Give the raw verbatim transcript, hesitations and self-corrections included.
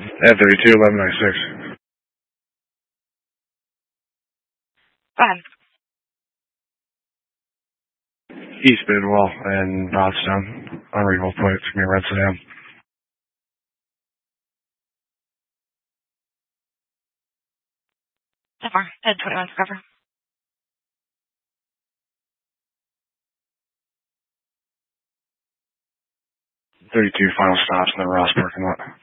At thirty-two, eleven ninety-six. Go ahead. East Bidwell and Robstown. Unreadable point. It's going to be a red sedan. So far, at twenty-one for cover. thirty-two final stops in the Ross parking lot.